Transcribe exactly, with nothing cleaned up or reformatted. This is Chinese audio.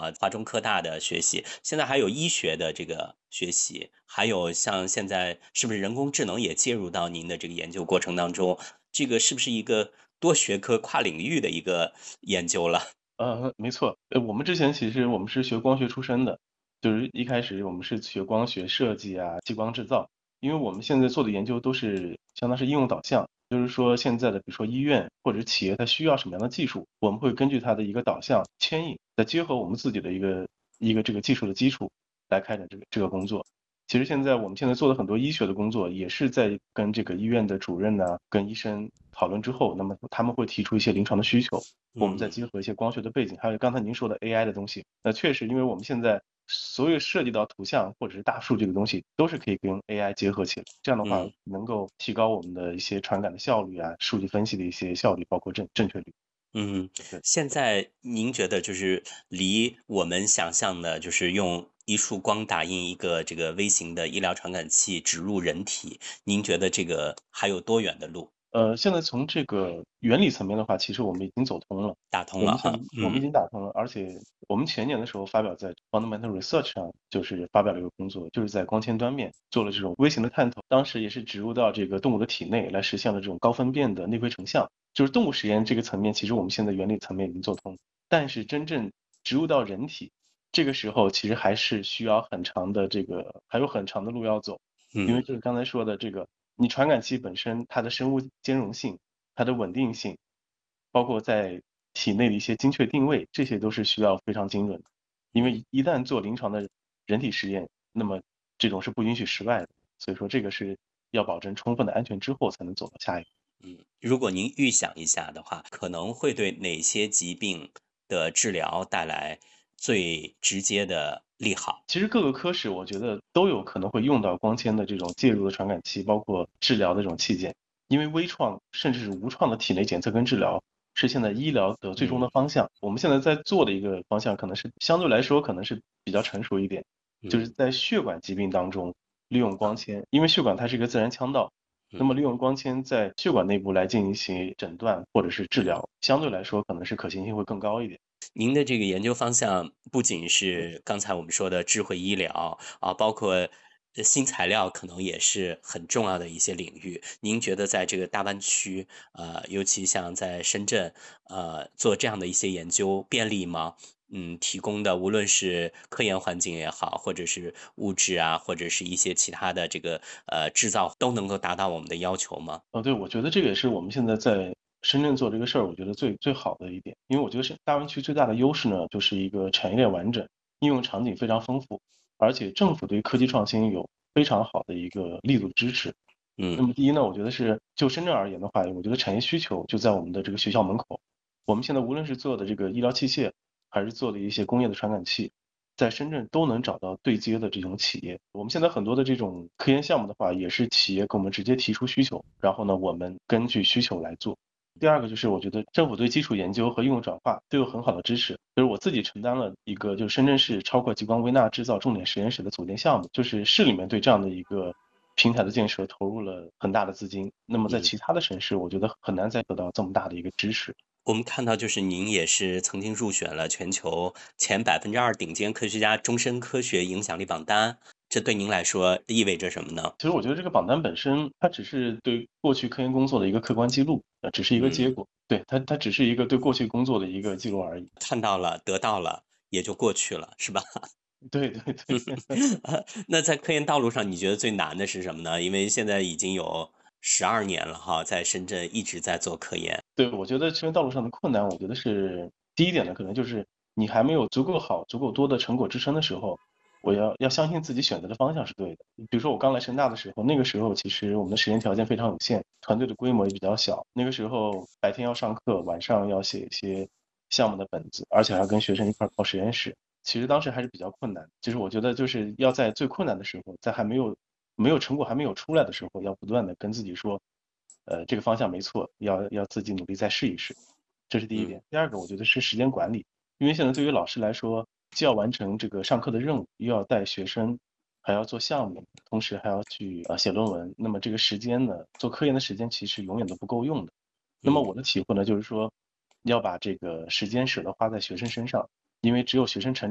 哈，华中科大的学习，现在还有医学的这个学习，还有像现在是不是人工智能也介入到您的这个研究过程当中？这个是不是一个多学科、跨领域的一个研究了？ 呃，没错，呃，我们之前其实我们是学光学出身的，就是一开始我们是学光学设计啊、激光制造，因为我们现在做的研究都是相当是应用导向，就是说现在的比如说医院或者企业它需要什么样的技术，我们会根据它的一个导向牵引，再结合我们自己的一个一个这个技术的基础来开展这个这个工作。其实现在我们现在做的很多医学的工作，也是在跟这个医院的主任呢、跟医生讨论之后，那么他们会提出一些临床的需求，我们再嗯。 结合一些光学的背景，还有刚才您说的 A I 的东西。那确实，因为我们现在所有涉及到图像或者是大数据的东西，都是可以跟 A I 结合起来。这样的话， 嗯。 能够提高我们的一些传感的效率啊，数据分析的一些效率，包括正正确率。 嗯， 对。 现在您觉得就是离我们想象的，就是用一束光打印一个这个微型的医疗传感器植入人体，您觉得这个还有多远的路？ 呃，现在从这个原理层面的话，其实我们已经走通了。 打通我们现了哈， 我们已嗯。 经打通了，而且我们前年的时候发表在 Fundamental Research 上，就是发表了一个工作，就是在光纤端面做了这种微型的探头，当时也是植入到这个动物的体内，来实现了这种高分辨的内窥成像。就是动物实验这个层面，其实我们现在原理层面已经做通，但是真正植入到人体，这个时候其实还是需要很长的这个还有很长的路要走。因为嗯。 就是刚才说的这个，你传感器本身它的生物兼容性、它的稳定性，包括在体内的一些精确定位，这些都是需要非常精准的。因嗯。 为一旦做临床的人体实验，那么这种是不允许失败的，所以说这个是要保证充分的安全之后才能走到下一步。 嗯，如果您预想一下的话，可能会对哪些疾病的治疗带来最直接的利好？ 其实各个科室我觉得都有可能会用到光纤的这种介入的传感器，包括治疗的这种器件。因为微创甚至是无创的体内检测跟治疗是现在医疗的最终的嗯。 方向。我们现在在做的一个方向可能是相对来说可能是比较成熟一点，就是嗯。 在血管疾病当中利用光纤，因为血管它是一个自然腔道，那么嗯。 利用光纤在血管内部来进行诊断或者是治嗯。 疗，相对来说可能是可行性会更高一点。 您的这个研究方向不仅是刚才我们说的智慧医疗，啊，包括呃新材料可能也是很重要的一些领域。您觉得在这个大湾区，呃，尤其像在深圳，呃，做这样的一些研究便利吗？嗯，提供的无论是科研环境也好，或者是物质啊，或者是一些其他的这个呃制造，都能够达到我们的要求吗？ 哦，对，我觉得这个也是我们现在在深圳做这个事儿，我觉得最最好的一点。因为我觉得是大湾区最大的优势呢，就是一个产业链完整，应用场景非常丰富，而且政府对科技创新有非常好的一个力度支持。那嗯。 么第一呢，我觉得是就深圳而言的话，我觉得产业需求就在我们的这个学校门口。我们现在无论是做的这个医疗器械，还是做的一些工业的传感器，在深圳都能找到对接的这种企业。我们现在很多的这种科研项目的话，也是企业给我们直接提出需求，然后呢，我们根据需求来做。第二个就是我觉得政府对基础研究和应用转化都有很好的支持，就是我自己承担了一个就是深圳市超过激光微纳制造重点实验室的组建项目，就是市里面对这样的一个平台的建设投入了很大的资金。那么在嗯。 其他的省市，我觉得很难再得到这么大的一个支持。 我们看到就是您也是曾经入选了全球前百分之二顶尖科学家终身科学影响力榜单，这对您来说意味着什么呢？ 其实我觉得这个榜单本身，它只是对过去科研工作的一个客观记录，呃，只是一个结嗯。 果。对，它它只是一个对过去工作的一个记录而已。 看到了，得到了，也就过去了，是吧？ 对对对。 那在科研道路上，你觉得最难的是什么呢？因为现在已经有十二年了哈，在深圳一直在做科研。 对，我觉得科研道路上的困难，我觉得是第一点呢，可能就是你还没有足够好、足够多的成果支撑的时候，我要要相信自己选择的方向是对的。比如说我刚来深大的时候，那个时候其实我们的实验条件非常有限，团队的规模也比较小。那个时候白天要上课，晚上要写一些项目的本子，而且还要跟学生一块儿跑实验室。其实当时还是比较困难，就是我觉得就是要在最困难的时候，在还没有没有成果还没有出来的时候，要不断的跟自己说，呃，这个方向没错，要要自己努力再试一试。这是第一嗯。 点。第二个，我觉得是时间管理，因为现在对于老师来说，既要完成这个上课的任务，又要带学生，还要做项目，同时还要去呃写论文。那么这个时间呢，做科研的时间其实永远都不够用的。那么我嗯。 的体会呢，就是说要把这个时间舍得花在学生身上，因为只有学生成